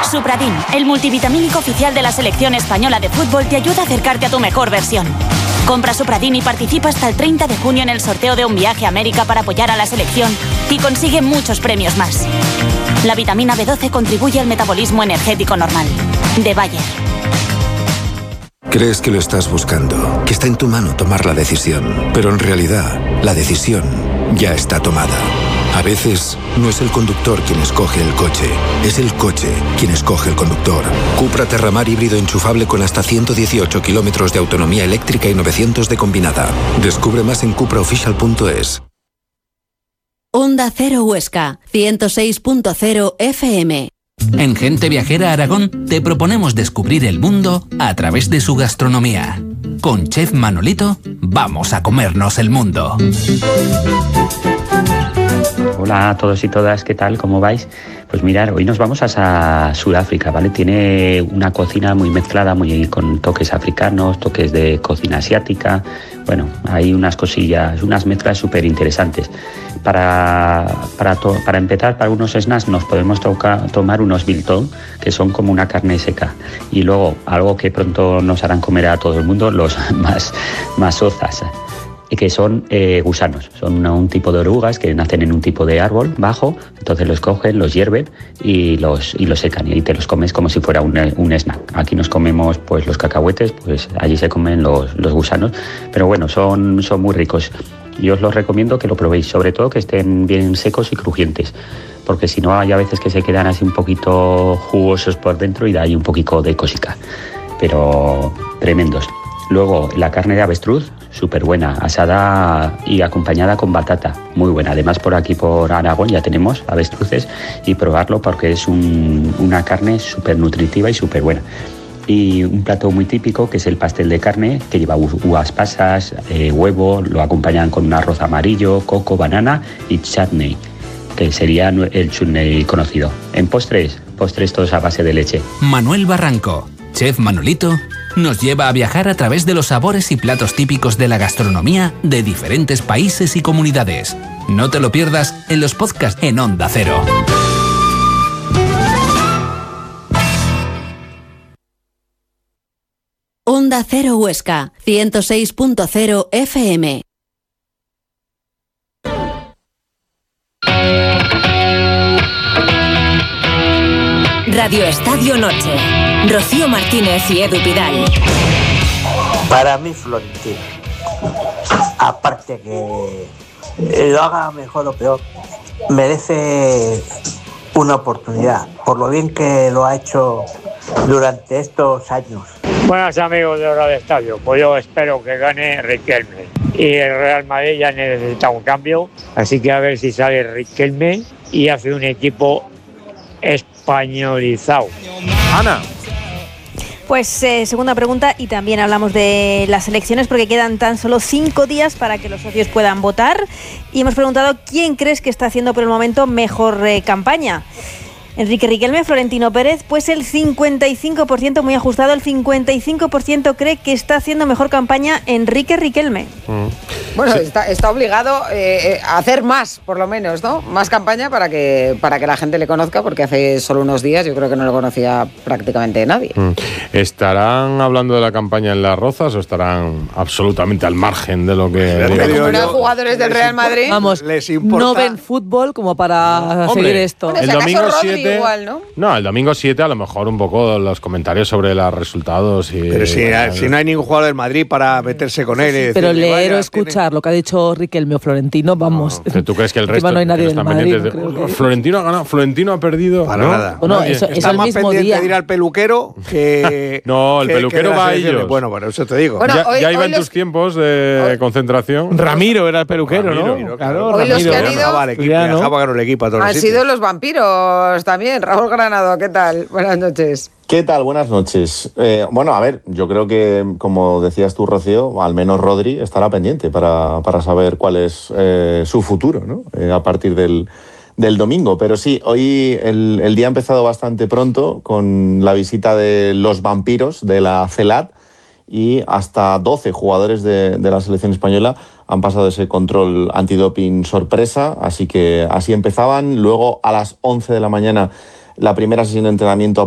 Supradin, el multivitamínico oficial de la selección española de fútbol, te ayuda a acercarte a tu mejor versión. Compra Supradin y participa hasta el 30 de junio en el sorteo de un viaje a América para apoyar a la selección y consigue muchos premios más. La vitamina B12 contribuye al metabolismo energético normal. De Bayer. Crees que lo estás buscando, que está en tu mano tomar la decisión, pero en realidad la decisión ya está tomada. A veces no es el conductor quien escoge el coche, es el coche quien escoge el conductor. Cupra Terramar híbrido enchufable con hasta 118 kilómetros de autonomía eléctrica y 900 de combinada. Descubre más en cupraofficial.es. Onda Cero Huesca, 106.0 FM. En Gente Viajera Aragón te proponemos descubrir el mundo a través de su gastronomía. Con Chef Manolito vamos a comernos el mundo. Hola a todos y todas, ¿qué tal? ¿Cómo vais? Pues mirad, hoy nos vamos a Sudáfrica, ¿vale? Tiene una cocina muy mezclada, muy con toques africanos, toques de cocina asiática. Bueno, hay unas cosillas, unas mezclas súper interesantes. Para empezar, para unos snacks nos podemos tomar unos biltong, que son como una carne seca. Y luego, algo que pronto nos harán comer a todo el mundo, los más ozas, que son gusanos. Son un tipo de orugas que nacen en un tipo de árbol bajo, entonces los cogen, los hierven y los secan, y te los comes como si fuera un snack. Aquí nos comemos pues los cacahuetes, pues allí se comen los gusanos, pero bueno, son muy ricos. Yo os los recomiendo que lo probéis, sobre todo que estén bien secos y crujientes, porque si no hay a veces que se quedan así un poquito jugosos por dentro y da ahí un poquito de cosica, pero tremendos. Luego la carne de avestruz, súper buena, asada y acompañada con batata, muy buena. Además por aquí por Aragón ya tenemos avestruces y probarlo porque es una carne súper nutritiva y súper buena. Y un plato muy típico que es el pastel de carne, que lleva uvas pasas, huevo, lo acompañan con un arroz amarillo, coco, banana y chutney, que sería el chutney conocido. En postres todos a base de leche. Manuel Barranco, Chef Manolito, nos lleva a viajar a través de los sabores y platos típicos de la gastronomía de diferentes países y comunidades. No te lo pierdas en los podcasts en Onda Cero. Onda Cero Huesca, 106.0 FM. Radio Estadio Noche. Rocío Martínez y Edu Pidal. Para mí Florentino, aparte que lo haga mejor o peor, merece una oportunidad por lo bien que lo ha hecho durante estos años. Buenas amigos de Hora de Estadio, pues yo espero que gane Riquelme y el Real Madrid ya necesita un cambio, así que a ver si sale Riquelme y hace un equipo españolizado. Ana. Pues segunda pregunta, y también hablamos de las elecciones porque quedan tan solo 5 días para que los socios puedan votar y hemos preguntado quién crees que está haciendo por el momento mejor campaña. Enrique Riquelme, Florentino Pérez, pues el 55%, muy ajustado, el 55% cree que está haciendo mejor campaña Enrique Riquelme. Bueno, sí. está obligado a hacer más, por lo menos, ¿no? Más campaña para que la gente le conozca, porque hace solo unos días yo creo que no lo conocía prácticamente nadie. ¿Estarán hablando de la campaña en Las Rozas o estarán absolutamente al margen de lo que... Como los jugadores del Real Madrid, vamos, no ven fútbol como para seguir esto. Bueno, el domingo 7... Igual, ¿no? El domingo 7 a lo mejor un poco los comentarios sobre los resultados. Pero si no hay ningún jugador del Madrid para meterse con él. Sí, pero leer o escuchar lo que ha dicho Riquelme o Florentino, vamos. No, ¿tú crees que el resto no hay nadie del Madrid? Florentino ha ganado, Florentino ha perdido. Para nada. Bueno, eso está más pendiente de ir al peluquero que... No, el peluquero va a ellos. Bueno, eso te digo. Bueno, ya iba en tus tiempos de concentración. Ramiro era el peluquero, Ramiro, ¿no? Claro, hoy los que han ido viajaba con el equipo a todos los han sitios. sido los vampiros también. Raúl Granado, ¿qué tal? Buenas noches. ¿Qué tal? Buenas noches. Bueno, a ver, yo creo que, como decías tú, Rocío, al menos Rodri estará pendiente para saber cuál es su futuro, ¿no? A partir del domingo. Pero sí, hoy el día ha empezado bastante pronto con la visita de los vampiros de la CELAT y hasta 12 jugadores de la selección española han pasado ese control antidoping sorpresa, así que así empezaban. Luego a las 11 de la mañana la primera sesión de entrenamiento